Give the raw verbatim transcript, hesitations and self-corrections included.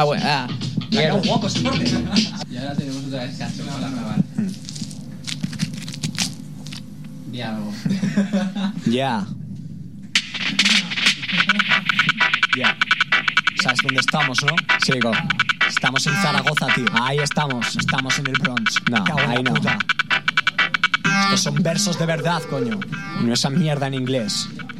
Ah, bueno, ah. Me ha quedado Mierda. guapo ese corte. Y ahora tenemos otra vez cacho para grabar. Diálogo. Ya. Ya. ¿Sabes dónde estamos, no? Sí, go. Estamos en Zaragoza, tío. Ahí estamos. No estamos en el Bronx. No, Cago en ahí la no. puta. Estos son versos de verdad, coño. No esa mierda en inglés.